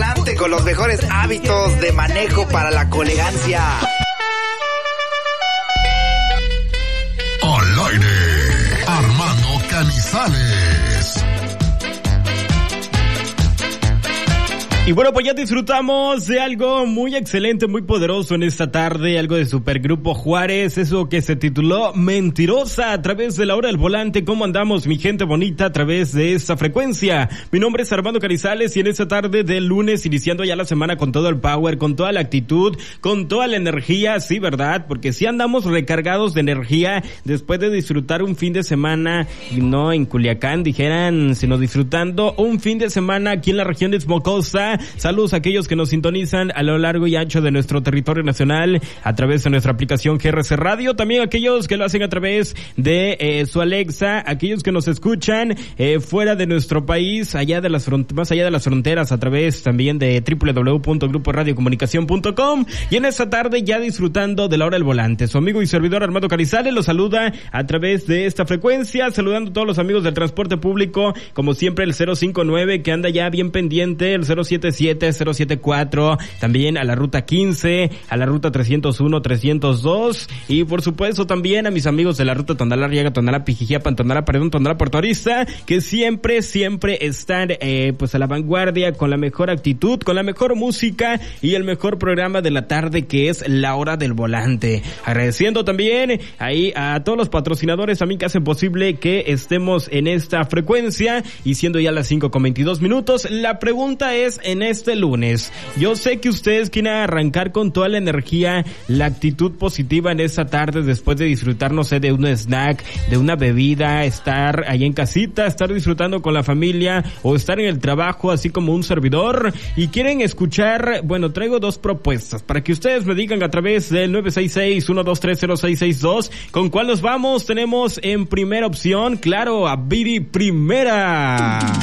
volante con los mejores hábitos de manejo para la colegancia. Al aire, Armando Canizales. Y bueno, pues ya disfrutamos de algo muy excelente, muy poderoso en esta tarde, algo de Supergrupo Juárez, eso que se tituló Mentirosa, a través de la hora del volante. ¿Cómo andamos, mi gente bonita, a través de esta frecuencia? Mi nombre es Armando Canizales y en esta tarde del lunes, iniciando ya la semana con todo el power, con toda la actitud, con toda la energía, sí, ¿verdad? Porque sí andamos recargados de energía después de disfrutar un fin de semana, y no en Culiacán, dijeran, sino disfrutando un fin de semana aquí en la región de Esmocosa. Saludos a aquellos que nos sintonizan a lo largo y ancho de nuestro territorio nacional a través de nuestra aplicación GRC Radio, también aquellos que lo hacen a través de su Alexa, aquellos que nos escuchan fuera de nuestro país, allá de las más allá de las fronteras, a través también de www.gruporadiocomunicacion.com. Y en esta tarde ya disfrutando de la hora del volante, su amigo y servidor Armando Canizales los saluda a través de esta frecuencia, saludando a todos los amigos del transporte público, como siempre el 059 que anda ya bien pendiente, el 077, 074, también a la ruta 15, a la ruta 301, 302, y por supuesto también a mis amigos de la ruta Tonalá-Arriaga, Tonalá-Pijijiapan, Tonalá-Paredón, Tonalá-Puerto Arista, que siempre están pues a la vanguardia, con la mejor actitud, con la mejor música y el mejor programa de la tarde, que es la hora del volante. Agradeciendo también ahí a todos los patrocinadores también que hacen posible que estemos en esta frecuencia, y siendo ya las 5:22, la pregunta es, en este lunes, yo sé que ustedes quieren arrancar con toda la energía, la actitud positiva en esta tarde, después de disfrutar, no sé, de un snack, de una bebida, estar ahí en casita, estar disfrutando con la familia, o estar en el trabajo, así como un servidor, y quieren escuchar, bueno, traigo dos propuestas, para que ustedes me digan a través del 966-1230662, ¿con cuál nos vamos? Tenemos en primera opción, claro, a Viri Primera.